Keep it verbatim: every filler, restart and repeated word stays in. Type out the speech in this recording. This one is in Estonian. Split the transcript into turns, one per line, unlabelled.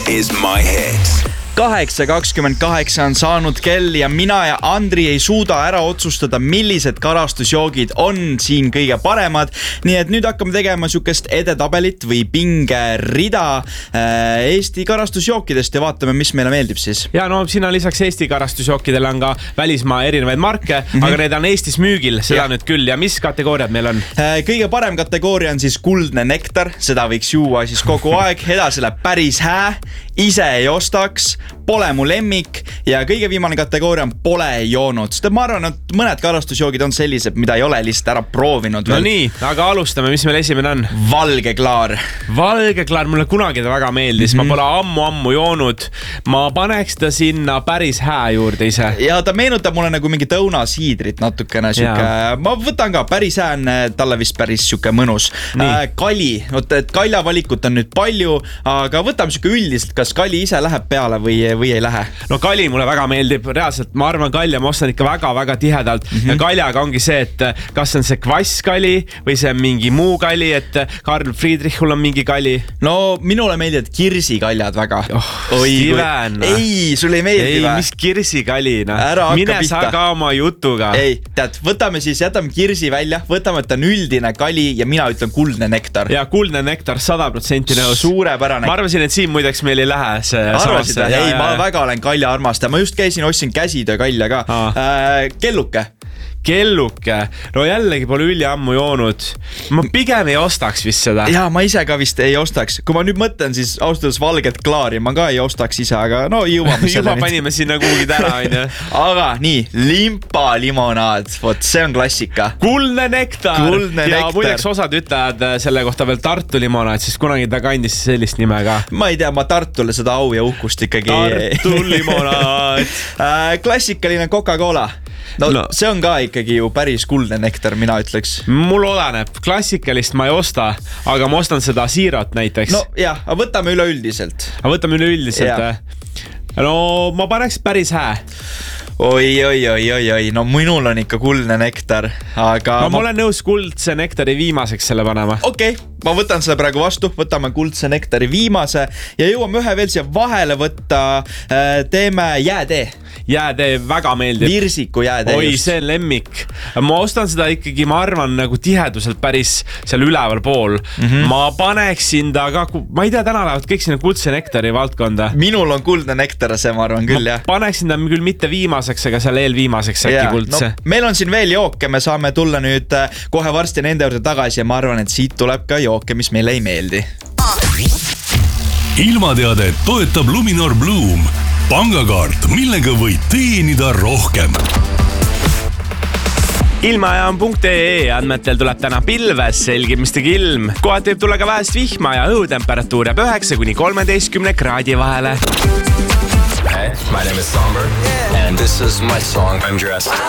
is my hit.
kaheksa kakskümmend kaheksa on saanud kell ja mina ja Andri ei suuda ära otsustada, millised karastusjoogid on siin kõige paremad. Nii et nüüd hakkame tegema sükest edetabelit või pingerida Eesti karastusjookidest ja vaatame, mis meile meeldib siis.
Ja no siin on lisaks Eesti karastusjookidele on ka välismaa erinevaid marke, mm-hmm. aga need on Eestis müügil, seda ja. Nüüd küll. Ja mis kategooriad meil on?
Kõige parem kategooria on siis kuldne nektar, seda võiks juua siis kogu aeg. Edasi läheb päris hää, ise ei ostaks, pole mu lemmik ja kõige viimane kategooria on pole joonud. Sest ma arvan, et mõned karastusjoogid on sellised, mida ei ole lihtsalt ära proovinud veel.
No nii, aga alustame, mis meil esimene on?
Valge klaar.
Valge klaar, mulle kunagi ta väga meeldis. Mm-hmm. Ma pole ammu-ammu joonud. Ma paneks ta sinna päris hää juurde ise. Ja
ta meenutab mulle nagu mingi tõunasiidrit natukene. Süke. Ma võtan ka päris hää, talle vist päris süke mõnus. Äh, kali, et kalja valikut on nüüd palju, aga võtame süke üldiselt, kas kali ise läheb peale või, või ei lähe?
No kali mulle väga meeldib, reaalselt ma arvan kalja ma ostan ikka väga-väga tihedalt mm-hmm. ja kaljaga ongi see, et kas on see kvasskali või see on mingi muu kali, et Karl Friedrichul on mingi kali.
No minule meeldivad kirsikaljad väga.
Oh, Oi, Steven.
Kui... Ei, sulle ei meeldi
ei,
või?
Mis kirsikali? No.
Mine
sa ka oma jutuga.
Ei, tead, võtame siis, jätame kirsi välja, võtame, et on üldine kali ja mina ütlen kuldne nektar.
Ja kuldne nektar, sada protsenti nõus.
Suurepärane.
Ma arvasin, et siin muideks meil ei lähe see.
Arvasid, ei, ma väga olen kalja armastaja. Ma just käisin, ostsin käsitöö kalja ka. Äh, kelluke.
Kelluke. No jällegi pole üli ammu joonud. Ma pigem ei ostaks vist seda.
Ja ma ise ka vist ei ostaks. Kui ma nüüd mõtlen, siis austades valget klaari, ma ka ei ostaks ise, aga no jõuame selle.
Juba panime sinna kuhugi täna, on ju.
Aga nii, limpa limonaad. Vot, see on klassika.
Kuldne nektar.
Kuldne
ja
nektar.
Muideks osad ütlevad selle kohta veel Tartu limonaad, siis kunagi ta kandis sellist nime ka.
Ma ei tea, ma Tartule seda au ja uhkust ikkagi.
Tartu limonaad.
Klassikaline Coca-Cola. No, no see on ka ikkagi ju päris kuldne nektar, mina ütleks.
Mul oleneb, klassikalist ma ei osta, aga ma ostan seda siirat näiteks.
No jah, aga võtame üleüldiselt.
Aga võtame üleüldiselt, jah. No ma paneks päris hää.
Oi, oi, oi, oi, oi, no minul on ikka kuldne nektar, aga...
No ma olen nõus kuldse nektari viimaseks selle panema.
Okei, okay, ma võtan selle praegu vastu, võtame kuldse nektari viimase ja jõuame ühe veel siia vahele võtta, teeme jäätee.
Jäätee väga meeldib.
Virsiku jäätee.
Oi,
just.
See on lemmik. Ma ostan seda ikkagi, ma arvan, nagu tiheduselt päris seal üleval pool. Mm-hmm. Ma paneksin ta ka, ma ei tea, täna lähevad kõik sinna kuldse nektari valdkonda.
Minul on kuldne nektar, see ma arvan küll,
ma
jah.
Paneksin ta küll mitte viimaseks, aga seal eelviimaseks äkki yeah, kuldse.
No, meil on siin veel jooke, me saame tulla nüüd kohe varsti nende juurde tagasi ja ma arvan, et siit tuleb ka jooke, mis meile ei meeldi.
Ilmateade toetab Luminor Bloom. Pangakaart, millega võid teenida rohkem.
Ilmaajaam.ee andmetel tuleb täna pilves, selgimistega ilm. Kohati võib tulla ka vähest vihma ja õhutemperatuur jääb üheksa kuni kolmeteistkümne kraadi vahele.
Hey, my name is Somber, and this is my song, I'm Dressed.